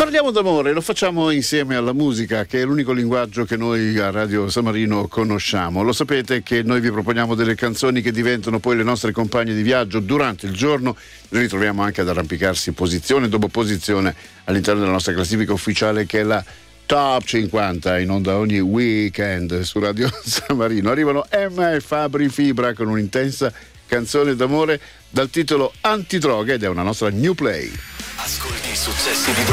Parliamo d'amore, lo facciamo insieme alla musica, che è l'unico linguaggio che noi a Radio San Marino conosciamo. Lo sapete che noi vi proponiamo delle canzoni che diventano poi le nostre compagne di viaggio durante il giorno. Noi ritroviamo anche ad arrampicarsi posizione dopo posizione all'interno della nostra classifica ufficiale, che è la Top 50, in onda ogni weekend su Radio San Marino. Arrivano Emma e Fabri Fibra con un'intensa canzone d'amore dal titolo Antidroga, ed è una nostra new play. Ascolti i successi di